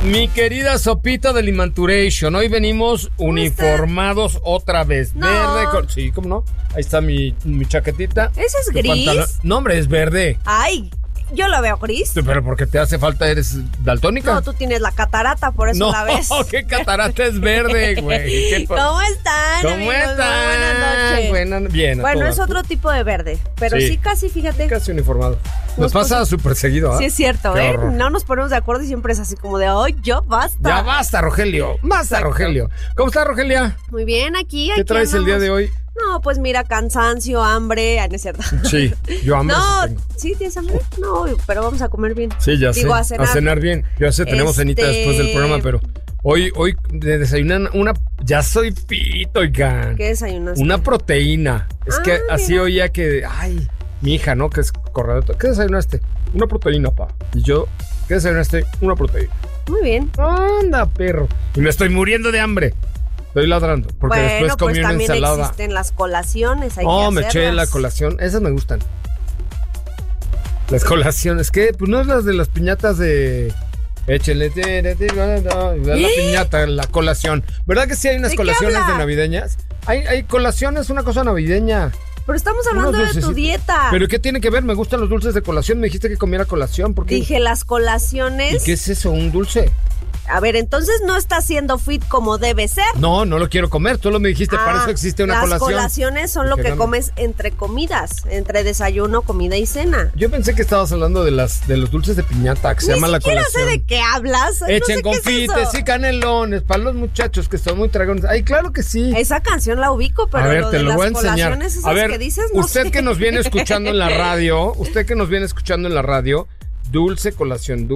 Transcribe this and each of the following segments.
Mi querida Sopita de Limanturation, hoy venimos uniformados otra vez. No. Verde, sí, ¿cómo no? Ahí está mi chaquetita. ¿Ese es gris? No, hombre, es verde. Ay, yo lo veo gris. Pero porque te hace falta, ¿eres daltónica? No, tú tienes la catarata, por eso la ves. No, qué catarata es verde, güey. ¿Cómo están, ¿Cómo amigos? están? Buenas noches. Bien, Bueno, es otro tipo de verde, pero sí casi, fíjate. Casi uniformado. Nos pasa súper seguido, ¿ah? Sí, es cierto, Qué horror. No nos ponemos de acuerdo y siempre es así como de, ¡ay, yo basta! Ya basta, Rogelio. Basta, Exacto. Rogelio. ¿Cómo está, Rogelia? Muy bien, aquí ¿Qué traes el día de hoy? No, pues mira, cansancio, hambre, no es cierto. Sí, yo hambre. No, tengo. ¿sí tienes hambre? No, pero vamos a comer bien. Sí, ya Digo, sé. a cenar. bien. Ya sé, tenemos cenita después del programa, pero hoy de desayunar una... Ya soy pito, oigan. ¿Qué desayunaste? Una proteína. Es que así mira. oía que... Ay, mi hija, ¿no? Que es corredor. ¿Qué desayunaste? Una proteína, pa. Y yo, ¿qué desayunaste? Una proteína. Muy bien. Anda, perro. Y me estoy muriendo de hambre. Estoy ladrando. Porque Bueno, después comí pues una también ensalada. existen las colaciones, hay Oh, que me eché hacerlas. la colación. Esas me gustan. Las colaciones. ¿Qué? Pues no es las de las piñatas de... Échenle la piñata, la colación. ¿Verdad que sí hay unas ¿De qué colaciones habla? de navideñas? Hay colaciones, una cosa navideña. Pero estamos hablando Unos de tu dulcecitos. dieta. ¿Pero qué tiene que ver? Me gustan los dulces de colación. Me dijiste que comiera colación. ¿Por qué? Dije las colaciones. ¿Y qué es eso? ¿Un dulce? A ver, entonces no estás siendo fit como debe ser. No, no lo quiero comer. Tú lo me dijiste, para eso existe una las colación. Las colaciones son lo Dije, que no. comes entre comidas, entre desayuno, comida y cena. Yo pensé que estabas hablando de los dulces de piñata, que se llama la Ni siquiera colación. sé de qué hablas. Echen no sé qué es confites eso. y canelones para los muchachos que son muy tragones. Ay, claro que sí. Esa canción la ubico, pero A ver, lo te de lo las voy a enseñar. colaciones esas A ver, que dices, no usted sé. que nos viene escuchando en la radio, dulce colación.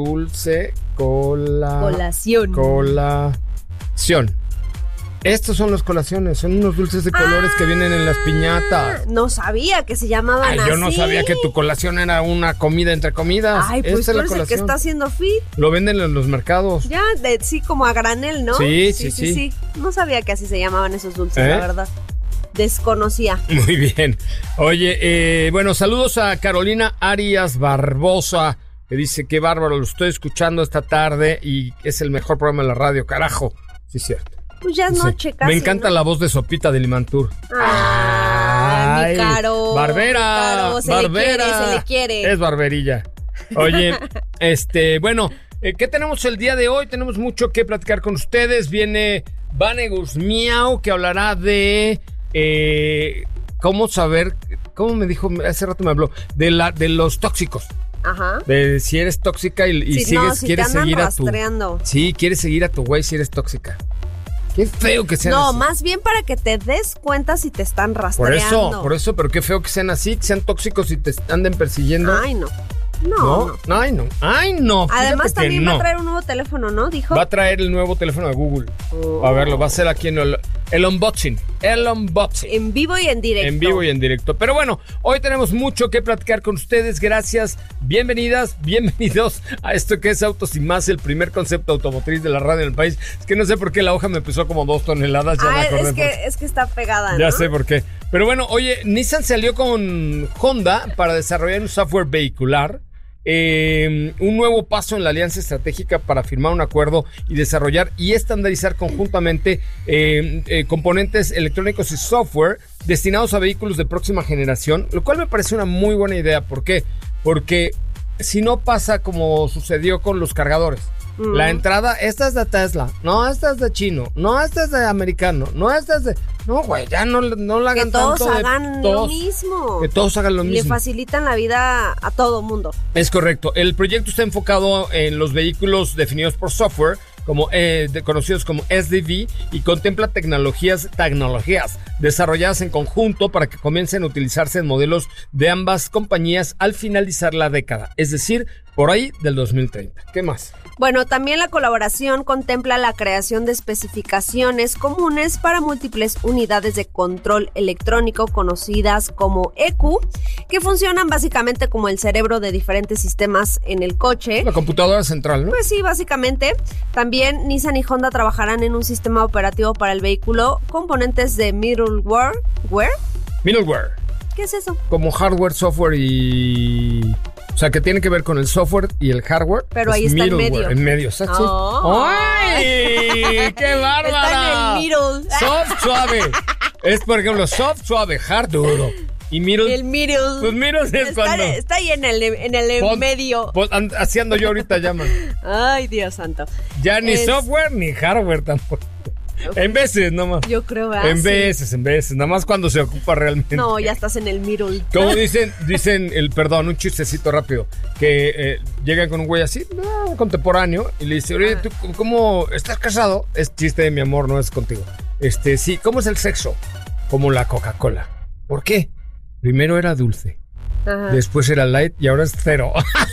Estos son las colaciones, son unos dulces de colores que vienen en las piñatas. No sabía que se llamaban Ay, así. yo no sabía que tu colación era una comida entre comidas. Ay, pues Esta tú es la eres el que colación. está haciendo fit. Lo venden en los mercados. Ya, sí, como a granel, ¿no? Sí. No sabía que así se llamaban esos dulces, ¿Eh? la verdad. Desconocía. Muy bien. Oye, bueno, saludos a Carolina Arias Barbosa, que dice, qué bárbaro, lo estoy escuchando esta tarde y es el mejor programa de la radio, carajo. Sí, cierto. Pues ya es Dice, noche casi. me encanta ¿no? la voz de Sopita de Limantur. Ay, mi Caro. Barbera. Mi Caro, se le quiere. Es barberilla. Oye, bueno, ¿qué tenemos el día de hoy? Tenemos mucho que platicar con ustedes. Viene Vanegus Miau, que hablará de cómo saber, cómo me dijo, hace rato me habló, de los tóxicos. Ajá. De si eres tóxica y Si quieres te andan seguir rastreando. Sí, quieres seguir a tu güey si eres tóxica. Qué feo que sean No, así. más bien para que te des cuenta si te están rastreando. Por eso, pero qué feo que sean así, que sean tóxicos y te anden persiguiendo. Ay, no. No. Ay, no. Además Fíjate que también va no. a traer un nuevo teléfono, ¿no? Dijo. Va a traer el nuevo teléfono de Google. Oh. A ver, lo va a hacer aquí en el unboxing. El unboxing. En vivo y en directo. En vivo y en directo. Pero bueno, hoy tenemos mucho que platicar con ustedes. Gracias. Bienvenidos a esto que es Autos y Más, el primer concepto automotriz de la radio en el país. Es que no sé por qué la hoja me pesó como 2 toneladas. Ya me acordé. Es que está pegada, Ya ¿no? sé por qué. Pero bueno, oye, Nissan se alió con Honda para desarrollar un software vehicular. Un nuevo paso en la alianza estratégica para firmar un acuerdo y desarrollar y estandarizar conjuntamente componentes electrónicos y software destinados a vehículos de próxima generación, lo cual me parece una muy buena idea. ¿Por qué? Porque si no pasa como sucedió con los cargadores. La entrada, esta es de Tesla, no, esta es de chino, no, esta es de americano, no, esta es de... No, güey, ya no la hagan Que todos tanto de hagan lo mismo. Que todos hagan lo Le mismo. facilitan la vida a todo mundo. Es correcto. El proyecto está enfocado en los vehículos definidos por software, conocidos como SDV, y contempla tecnologías desarrolladas en conjunto para que comiencen a utilizarse en modelos de ambas compañías al finalizar la década, es decir, por ahí del 2030. ¿Qué más? Bueno, también la colaboración contempla la creación de especificaciones comunes para múltiples unidades de control electrónico conocidas como EQ, que funcionan básicamente como el cerebro de diferentes sistemas en el coche. La computadora central, ¿no? Pues sí, básicamente. También Nissan y Honda trabajarán en un sistema operativo para el vehículo, componentes de middleware. Middleware. ¿Qué es eso? Como hardware, software y O sea, que tiene que ver con el software y el hardware. Pero ahí está en medio. En medio, exacto. Oh. ¡Ay! ¡Qué bárbara! Está en el middle. Soft, suave. Es, por ejemplo, soft, suave, hard, duro. Y middle. El middle. Pues middle es cuando... Está ahí en el medio. Haciendo yo ahorita llaman. Ay, Dios santo. Ya ni software ni hardware tampoco. En veces, nomás. Yo creo, ¿verdad? En veces. Nada más cuando se ocupa realmente. No, ya estás en el middle. Como dicen un chistecito rápido. Que llegan con un güey así, contemporáneo, y le dice, oye, ¿tú cómo estás casado? Es chiste de mi amor, no es contigo. Sí, ¿cómo es el sexo? Como la Coca-Cola. ¿Por qué? Primero era dulce. Ajá. Después era light y ahora es cero.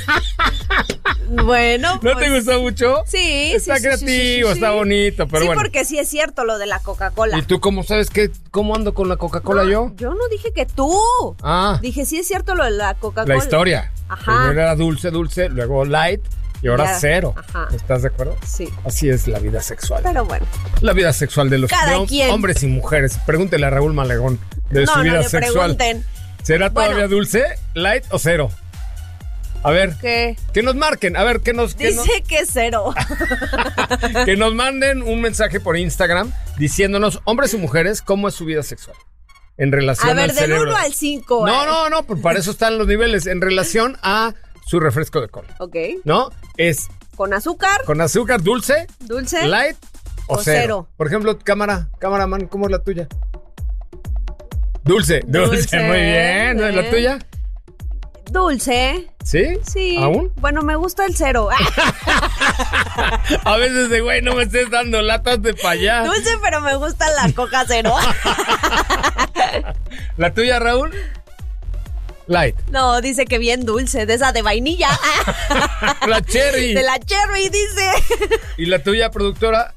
Bueno, ¿No te gustó mucho? Sí. Está creativo, está bonito, pero bueno. Sí, porque sí es cierto lo de la Coca-Cola. ¿Y tú cómo sabes cómo ando con la Coca-Cola yo? Yo no dije que tú. Dije, sí es cierto lo de la Coca-Cola. La historia. Ajá. Primero era dulce, luego light y ahora cero. Ajá. ¿Estás de acuerdo? Sí. Así es la vida sexual. Pero bueno. La vida sexual de los hombres y mujeres. Pregúntele a Raúl Malegón de su vida sexual. Pregunten. ¿Será todavía dulce, light o cero? A ver, ¿qué? Que nos marquen, a ver, que es cero. Que nos manden un mensaje por Instagram diciéndonos, hombres y mujeres, cómo es su vida sexual. En relación al cerebro. A ver, del 1 al 5. No, pues para eso están los niveles. En relación a su refresco de cola. Ok. ¿No? Es... ¿Con azúcar? Con azúcar, dulce. ¿Dulce? Light o cero. Por ejemplo, cámaraman, ¿cómo es la tuya? Dulce, muy bien. ¿No es la tuya? Dulce. ¿Sí? Sí. ¿Aún? Bueno, me gusta el cero. A veces de güey, no me estés dando latas de pa' allá. Dulce, pero me gusta la Coca cero. ¿La tuya, Raúl? Light. No, dice que bien dulce, de esa de vainilla. La cherry. De la cherry, dice. ¿Y la tuya, productora?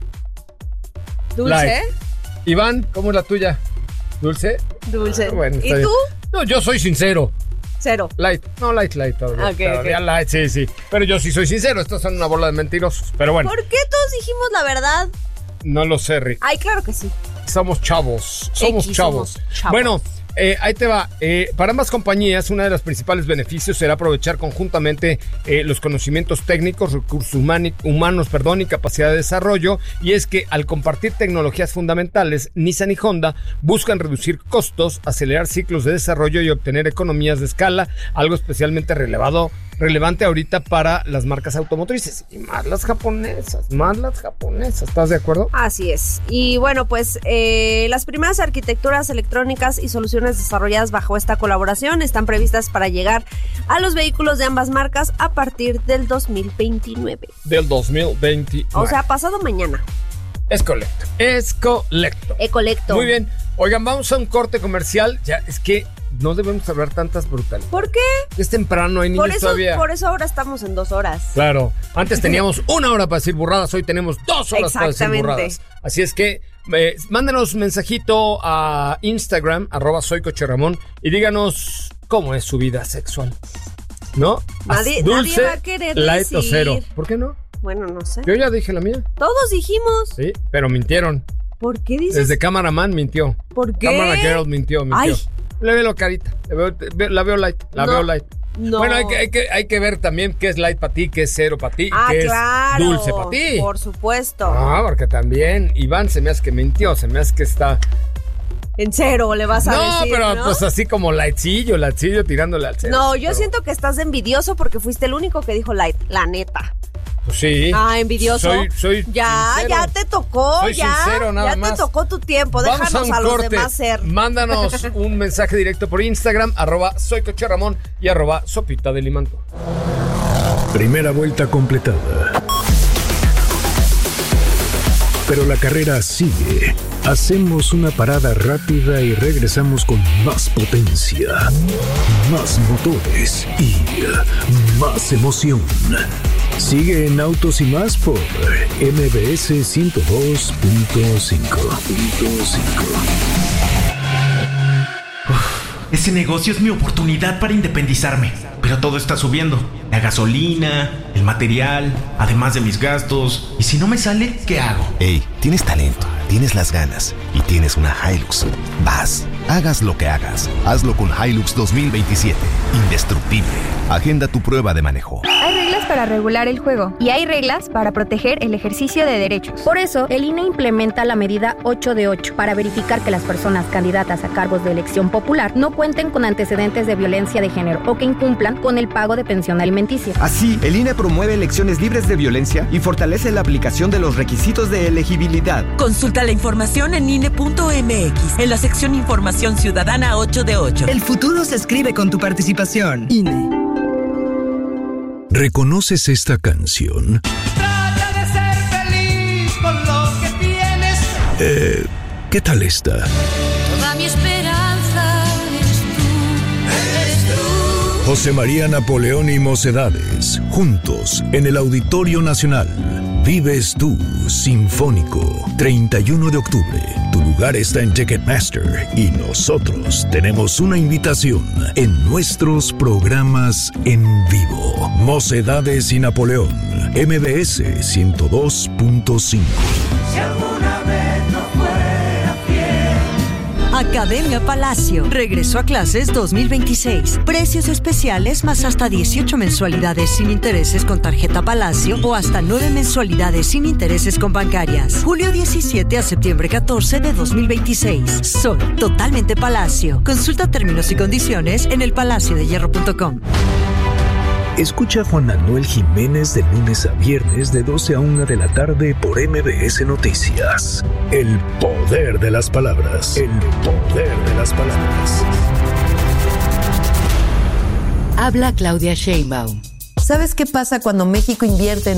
Dulce. Light. Iván, ¿cómo es la tuya? ¿Dulce? Dulce. Bueno, ¿y tú? No, yo soy sincero. Cero. Light. No, light todavía. Okay. Light, sí. Pero yo sí soy sincero. Estos son una bola de mentirosos. Pero bueno. ¿Por qué todos dijimos la verdad? No lo sé, Rick. Ay, claro que sí. Somos chavos. Somos chavos. Bueno, ahí te va. Para ambas compañías, uno de los principales beneficios será aprovechar conjuntamente los conocimientos técnicos, recursos humanos, y capacidad de desarrollo. Y es que al compartir tecnologías fundamentales, Nissan y Honda buscan reducir costos, acelerar ciclos de desarrollo y obtener economías de escala, algo especialmente relevante ahorita para las marcas automotrices y más las japonesas, ¿estás de acuerdo? Así es. Y bueno, pues las primeras arquitecturas electrónicas y soluciones desarrolladas bajo esta colaboración están previstas para llegar a los vehículos de ambas marcas a partir del 2029. Del 2029. O sea, pasado mañana. Es correcto. Ecolecto. Muy bien. Oigan, vamos a un corte comercial. Ya, es que no debemos hablar tantas brutales. ¿Por qué? Es temprano, hay niños todavía. Por eso ahora estamos en 2 horas. Claro. Antes teníamos 1 hora para decir burradas, hoy tenemos 2 horas para decir burradas. Así es que mándenos mensajito a Instagram, @soycocherramón, y díganos cómo es su vida sexual. ¿No? Nadie va a querer light decir. O cero. ¿Por qué no? Bueno, no sé. Yo ya dije la mía. Todos dijimos. Sí, pero mintieron. ¿Por qué dices? Desde Cameraman mintió. ¿Por qué? Camera Girl mintió. Ay. Le veo la carita. La veo light. Veo light. No. Bueno, hay que ver también qué es light para ti, qué es cero para ti, y qué es dulce para ti. Por supuesto. Porque también Iván se me hace que mintió, se me hace que está... En cero le vas a decir, No, pero pues así como lightcillo tirándole al cero. No, yo siento que estás envidioso porque fuiste el único que dijo light, la neta. Pues sí. Envidioso. Soy ya te tocó. Soy sincero, nada más. Ya te tocó tu tiempo. Déjanos a los demás ser. Mándanos un mensaje directo por Instagram, @soycocherramón y @sopita de limanto. Primera vuelta completada. Pero la carrera sigue. Hacemos una parada rápida y regresamos con más potencia, más motores y más emoción. Sigue en Autos y Más por MBS 102.5. Ese negocio es mi oportunidad para independizarme. Pero todo está subiendo. La gasolina, el material, además de mis gastos. ¿Y si no me sale, qué hago? Ey, tienes talento, tienes las ganas y tienes una Hilux. Vas, Hagas lo que hagas, hazlo con Hilux 2027. Indestructible. Agenda tu prueba de manejo. Hay reglas para regular el juego y hay reglas para proteger el ejercicio de derechos. Por eso, el INE implementa la medida 8 de 8 para verificar que las personas candidatas a cargos de elección popular no cuenten con antecedentes de violencia de género o que incumplan con el pago de pensión alimenticia. Así, el INE promueve elecciones libres de violencia y fortalece la aplicación de los requisitos de elegibilidad. Consulta la información en INE.mx, en la sección Información Ciudadana 8 de 8. El futuro se escribe con tu participación. INE. ¿Reconoces esta canción? Trata de ser feliz con lo que tienes. ¿Qué tal esta? Toda mi esperanza eres tú. José María Napoleón y Mocedades, juntos en el Auditorio Nacional. Vives tú, Sinfónico, 31 de octubre. Tu lugar está en Ticketmaster y nosotros tenemos una invitación en nuestros programas en vivo. Mocedades y Napoleón, MBS 102.5. Academia Palacio. Regreso a clases 2026. Precios especiales más hasta 18 mensualidades sin intereses con tarjeta Palacio o hasta 9 mensualidades sin intereses con bancarias. Julio 17 a septiembre 14 de 2026. Soy totalmente Palacio. Consulta términos y condiciones en elpalaciodehierro.com. Escucha a Juan Manuel Jiménez de lunes a viernes de 12 a 1 de la tarde por MBS Noticias. El poder de las palabras. El poder de las palabras. Habla Claudia Sheinbaum. ¿Sabes qué pasa cuando México invierte en